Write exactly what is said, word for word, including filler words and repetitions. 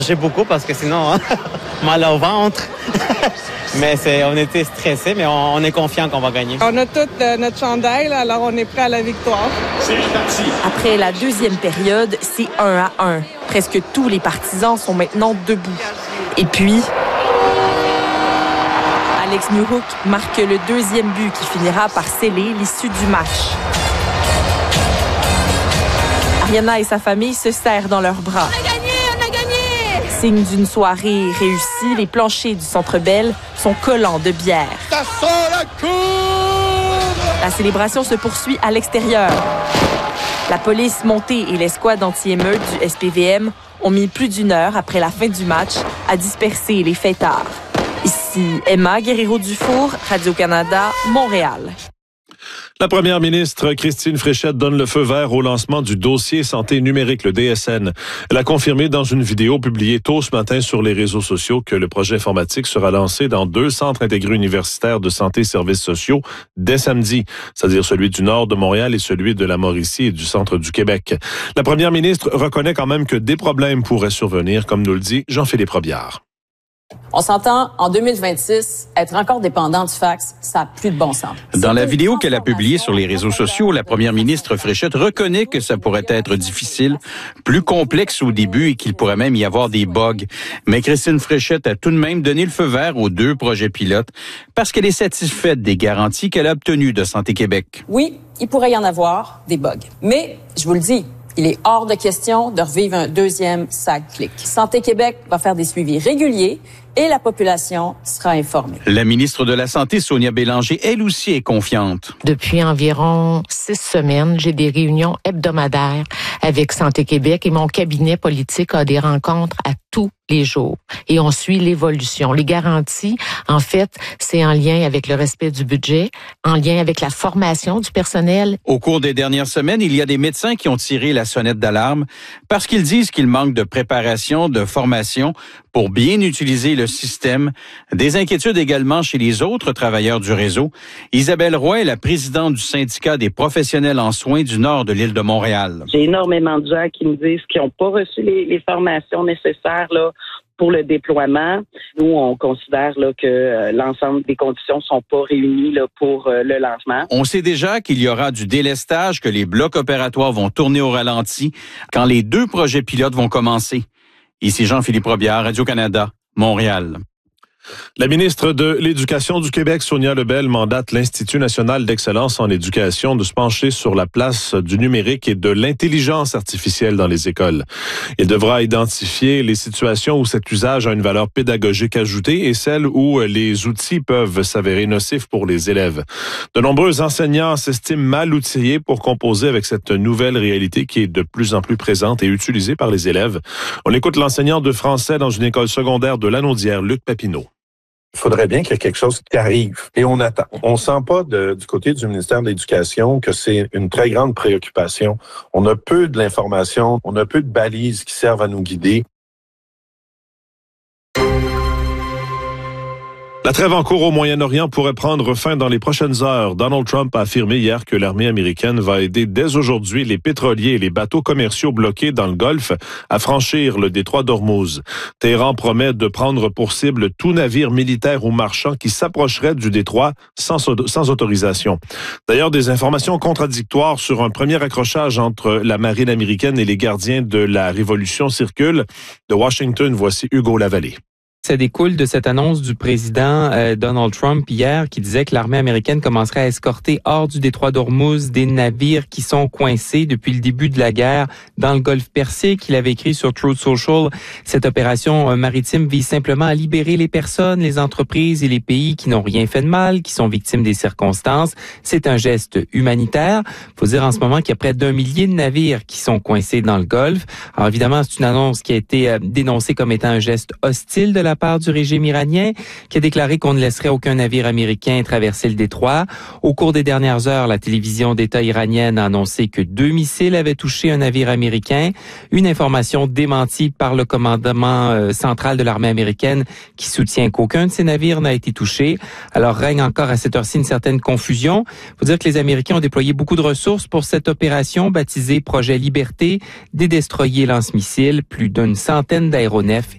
J'ai beaucoup parce que sinon, hein, mal au ventre. Mais c'est, on était stressés, mais on, on est confiant qu'on va gagner. On a tout euh, notre chandail, là, alors on est prêt à la victoire. C'est parti. Après la deuxième période, c'est un à un. Presque tous les partisans sont maintenant debout. Et puis, Alex Newhook marque le deuxième but qui finira par sceller l'issue du match. Ariana et sa famille se serrent dans leurs bras. On a gagné, on a gagné! Signe d'une soirée réussie, les planchers du Centre Bell sont collants de bière. Ça sent la coupe! La célébration se poursuit à l'extérieur. La police montée et l'escouade anti-émeute du S P V M ont mis plus d'une heure après la fin du match à disperser les fêtards. Ici Emma Guerrero-Dufour, Radio-Canada, Montréal. La première ministre Christine Fréchette donne le feu vert au lancement du dossier santé numérique, le D S N. Elle a confirmé dans une vidéo publiée tôt ce matin sur les réseaux sociaux que le projet informatique sera lancé dans deux centres intégrés universitaires de santé et services sociaux dès samedi, c'est-à-dire celui du nord de Montréal et celui de la Mauricie et du centre du Québec. La première ministre reconnaît quand même que des problèmes pourraient survenir, comme nous le dit Jean-Philippe Robillard. On s'entend, en deux mille vingt-six, être encore dépendant du fax, ça n'a plus de bon sens. Dans la vidéo qu'elle a publiée sur les réseaux sociaux, la première ministre Fréchette reconnaît que ça pourrait être difficile, plus complexe au début et qu'il pourrait même y avoir des bugs. Mais Christine Fréchette a tout de même donné le feu vert aux deux projets pilotes parce qu'elle est satisfaite des garanties qu'elle a obtenues de Santé Québec. Oui, il pourrait y en avoir des bugs. Mais, je vous le dis, il est hors de question de revivre un deuxième S A G-Click. Santé Québec va faire des suivis réguliers et la population sera informée. La ministre de la Santé, Sonia Bélanger, elle aussi est confiante. Depuis environ six semaines, j'ai des réunions hebdomadaires avec Santé Québec et mon cabinet politique a des rencontres à tous les jours. Et on suit l'évolution. Les garanties, en fait, c'est en lien avec le respect du budget, en lien avec la formation du personnel. Au cours des dernières semaines, il y a des médecins qui ont tiré la sonnette d'alarme parce qu'ils disent qu'il manque de préparation, de formation pour bien utiliser le système. Des inquiétudes également chez les autres travailleurs du réseau. Isabelle Roy est la présidente du syndicat des professionnels en soins du nord de l'île de Montréal. J'ai énormément de gens qui me disent qu'ils n'ont pas reçu les, les formations nécessaires là, pour le déploiement. Nous, on considère là, que euh, l'ensemble des conditions ne sont pas réunies là, pour euh, le lancement. On sait déjà qu'il y aura du délestage, que les blocs opératoires vont tourner au ralenti quand les deux projets pilotes vont commencer. Ici Jean-Philippe Robillard, Radio-Canada, Montréal. La ministre de l'Éducation du Québec, Sonia Lebel, mandate l'Institut national d'excellence en éducation de se pencher sur la place du numérique et de l'intelligence artificielle dans les écoles. Il devra identifier les situations où cet usage a une valeur pédagogique ajoutée et celles où les outils peuvent s'avérer nocifs pour les élèves. De nombreux enseignants s'estiment mal outillés pour composer avec cette nouvelle réalité qui est de plus en plus présente et utilisée par les élèves. On écoute l'enseignant de français dans une école secondaire de Lanaudière, Luc Papineau. Il faudrait bien qu'il y ait quelque chose qui arrive. Et on attend. On sent pas de, du côté du ministère de l'Éducation que c'est une très grande préoccupation. On a peu de l'information, on a peu de balises qui servent à nous guider. La trêve en cours au Moyen-Orient pourrait prendre fin dans les prochaines heures. Donald Trump a affirmé hier que l'armée américaine va aider dès aujourd'hui les pétroliers et les bateaux commerciaux bloqués dans le Golfe à franchir le détroit d'Ormuz. Téhéran promet de prendre pour cible tout navire militaire ou marchand qui s'approcherait du détroit sans, sans autorisation. D'ailleurs, des informations contradictoires sur un premier accrochage entre la marine américaine et les gardiens de la Révolution circulent. De Washington, voici Hugo Lavallée. Ça découle de cette annonce du président euh, Donald Trump hier qui disait que l'armée américaine commencerait à escorter hors du détroit d'Ormuz des navires qui sont coincés depuis le début de la guerre dans le golfe Persique. Il avait écrit sur Truth Social, cette opération euh, maritime vise simplement à libérer les personnes, les entreprises et les pays qui n'ont rien fait de mal, qui sont victimes des circonstances. C'est un geste humanitaire. Faut dire en ce moment qu'il y a près d'un millier de navires qui sont coincés dans le golfe. Alors évidemment, c'est une annonce qui a été euh, dénoncée comme étant un geste hostile de la part du régime iranien, qui a déclaré qu'on ne laisserait aucun navire américain traverser le détroit. Au cours des dernières heures, la télévision d'État iranienne a annoncé que deux missiles avaient touché un navire américain. Une information démentie par le commandement euh, central de l'armée américaine qui soutient qu'aucun de ces navires n'a été touché. Alors règne encore à cette heure-ci une certaine confusion. Il faut dire que les Américains ont déployé beaucoup de ressources pour cette opération baptisée Projet Liberté, des destroyers lance-missiles, plus d'une centaine d'aéronefs